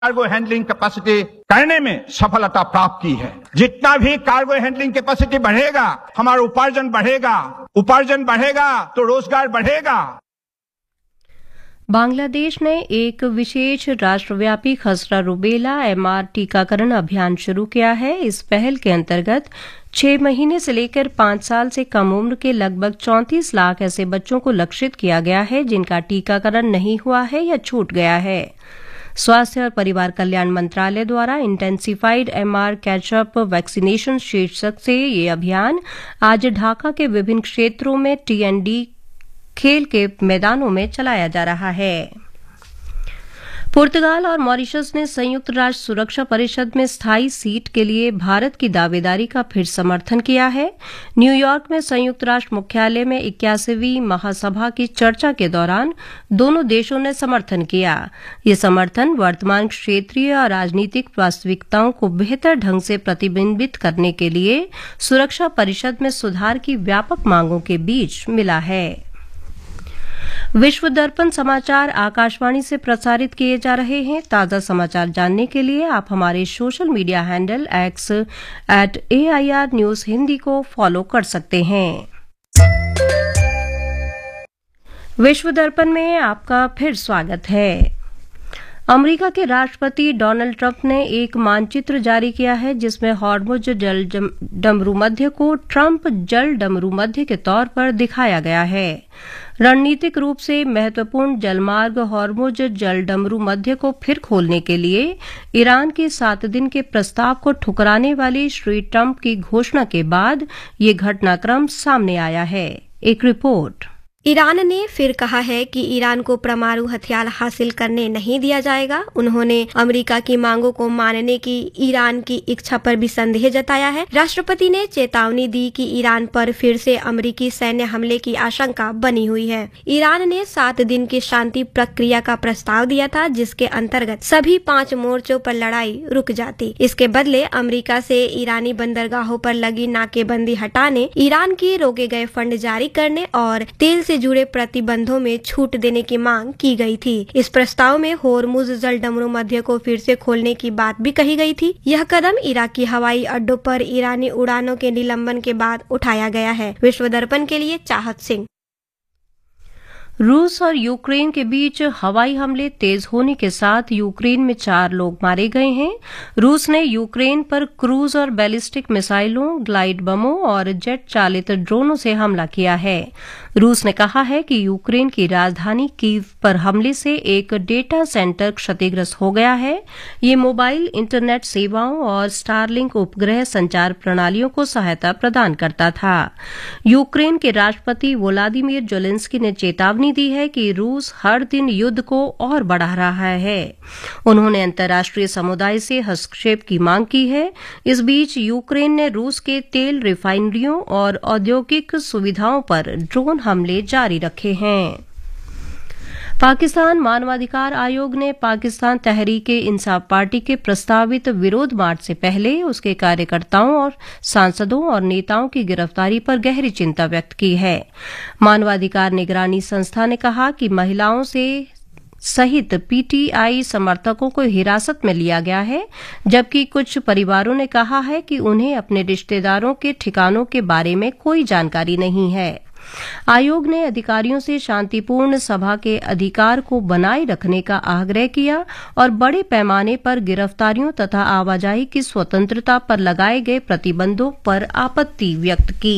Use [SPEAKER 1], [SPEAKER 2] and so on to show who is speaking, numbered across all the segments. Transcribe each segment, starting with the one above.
[SPEAKER 1] Cargo handling capacity करने में सफलता प्राप्त की है। जितना भी कार्गो हैंडलिंग कैपेसिटी बढ़ेगा, हमारा उपार्जन बढ़ेगा तो रोजगार बढ़ेगा।
[SPEAKER 2] बांग्लादेश ने एक विशेष राष्ट्रव्यापी खसरा रुबेला MR टीकाकरण अभियान शुरू किया है। इस पहल के अंतर्गत 6 महीने से लेकर 5 साल से कम उम्र के लगभग 34 लाख ऐसे बच्चों को लक्षित किया गया है जिनका टीकाकरण नहीं हुआ है या छूट गया है। स्वास्थ्य और परिवार कल्याण मंत्रालय द्वारा इंटेंसिफाइड MR कैचअप वैक्सीनेशन शीर्षक से ये अभियान आज ढाका के विभिन्न क्षेत्रों में TND खेल के मैदानों में चलाया जा रहा है। पुर्तगाल और मॉरिशस ने संयुक्त राष्ट्र सुरक्षा परिषद में स्थायी सीट के लिए भारत की दावेदारी का फिर समर्थन किया है। न्यूयॉर्क में संयुक्त राष्ट्र मुख्यालय में 81वीं महासभा की चर्चा के दौरान दोनों देशों ने समर्थन किया। ये समर्थन वर्तमान क्षेत्रीय और राजनीतिक वास्तविकताओं को बेहतर ढंग से प्रतिबिंबित करने के लिए सुरक्षा परिषद में सुधार की व्यापक मांगों के बीच मिला है। विश्व दर्पण समाचार आकाशवाणी से प्रसारित किए जा रहे हैं। ताजा समाचार जानने के लिए आप हमारे social media handle X @AIR News Hindi को फॉलो कर सकते हैं। विश्व दर्पण में आपका फिर स्वागत है। अमेरिका के राष्ट्रपति डोनाल्ड ट्रंप ने एक मानचित्र जारी किया है जिसमें हॉर्मुज जल डमरू मध्य को ट्रंप जल डमरू मध्य के तौर पर दिखाया गया है। रणनीतिक रूप से महत्वपूर्ण जलमार्ग हॉर्मुज जल डमरू मध्य को फिर खोलने के लिए ईरान के 7 दिन के प्रस्ताव को ठुकराने वाली श्री ट्रंप की घोषणा के बाद ये घटनाक्रम सामने आया है। एक रिपोर्ट।
[SPEAKER 3] ईरान ने फिर कहा है कि ईरान को परमाणु हथियार हासिल करने नहीं दिया जाएगा। उन्होंने अमेरिका की मांगों को मानने की ईरान की इच्छा पर भी संदेह जताया है। राष्ट्रपति ने चेतावनी दी कि ईरान पर फिर से अमेरिकी सैन्य हमले की आशंका बनी हुई है। ईरान ने 7 दिन की शांति प्रक्रिया का प्रस्ताव दिया था जिसके अंतर्गत सभी 5 मोर्चों पर लड़ाई रुक जाती। इसके बदले अमेरिका से ईरानी बंदरगाहों पर लगी नाकेबंदी हटाने, ईरान की रोके गए फंड जारी करने और तेल से जुड़े प्रतिबंधों में छूट देने की मांग की गई थी। इस प्रस्ताव में होर्मुज जल डमरू मध्य को फिर से खोलने की बात भी कही गई थी। यह कदम इराकी हवाई अड्डों पर ईरानी उड़ानों के निलंबन के बाद उठाया गया है। विश्व दर्पण के लिए चाहत सिंह।
[SPEAKER 2] रूस और यूक्रेन के बीच हवाई हमले तेज होने के साथ यूक्रेन में 4 लोग मारे गए हैं। रूस ने यूक्रेन पर क्रूज और बैलिस्टिक मिसाइलों, ग्लाइड बमों और जेट चालित ड्रोनों से हमला किया है। रूस ने कहा है कि यूक्रेन की राजधानी कीव पर हमले से एक डेटा सेंटर क्षतिग्रस्त हो गया है। ये मोबाइल इंटरनेट सेवाओं और स्टारलिंक उपग्रह संचार प्रणालियों को सहायता प्रदान करता था। यूक्रेन के राष्ट्रपति वोलोदिमीर ज़ेलेंस्की ने चेतावनी दी है कि रूस हर दिन युद्ध को और बढ़ा रहा है। उन्होंने अंतर्राष्ट्रीय समुदाय से हस्तक्षेप की मांग की है। इस बीच यूक्रेन ने रूस के तेल रिफाइनरियों और औद्योगिक सुविधाओं पर ड्रोन हमले जारी रखे हैं। पाकिस्तान मानवाधिकार आयोग ने पाकिस्तान तहरीक-ए-इंसाफ पार्टी के प्रस्तावित विरोध मार्च से पहले उसके कार्यकर्ताओं और सांसदों और नेताओं की गिरफ्तारी पर गहरी चिंता व्यक्त की है। मानवाधिकार निगरानी संस्था ने कहा कि महिलाओं से सहित PTI समर्थकों को हिरासत में लिया गया है, जबकि कुछ परिवारों ने कहा है कि उन्हें अपने रिश्तेदारों के ठिकानों के बारे में कोई जानकारी नहीं है। आयोग ने अधिकारियों से शांतिपूर्ण सभा के अधिकार को बनाए रखने का आग्रह किया और बड़े पैमाने पर गिरफ्तारियों तथा आवाजाही की स्वतंत्रता पर लगाए गए प्रतिबंधों पर आपत्ति व्यक्त की।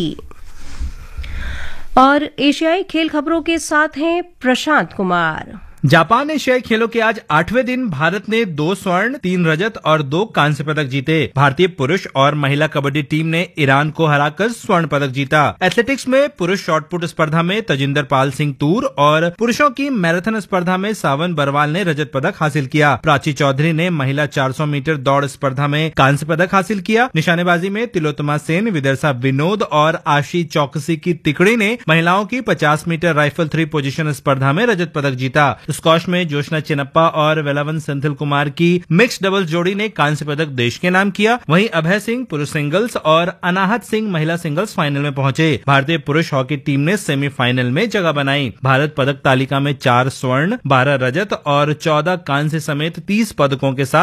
[SPEAKER 2] और एशियाई खेल खबरों के साथ हैं प्रशांत कुमार।
[SPEAKER 4] जापान एशियाई खेलों के आज 8वें दिन भारत ने 2 स्वर्ण, 3 रजत और 2 कांस्य पदक जीते। भारतीय पुरुष और महिला कबड्डी टीम ने ईरान को हराकर स्वर्ण पदक जीता। एथलेटिक्स में पुरुष शॉटपुट स्पर्धा में तजिंदर पाल सिंह तूर और पुरुषों की मैराथन स्पर्धा में सावन बरवाल ने रजत पदक हासिल किया। प्राची चौधरी ने महिला 400 मीटर दौड़ स्पर्धा में कांस्य पदक हासिल किया। निशानेबाजी में तिलोत्तमा सेन, विदर्शा विनोद और आशी चौकसी की तिकड़ी ने महिलाओं की 50 मीटर राइफल 3 पोजीशन स्पर्धा में रजत पदक जीता। स्क्वॉश में जोशना चिनप्पा और वेलावन सेंथिल कुमार की मिक्स्ड डबल्स जोड़ी ने कांस्य पदक देश के नाम किया। वहीं अभय सिंह पुरुष सिंगल्स और अनाहत सिंह महिला सिंगल्स फाइनल में पहुंचे। भारतीय पुरुष हॉकी टीम ने सेमीफाइनल में जगह बनाई। भारत पदक तालिका में 4 स्वर्ण, 12 रजत और 14 कांस्य समेत 30 पदकों के साथ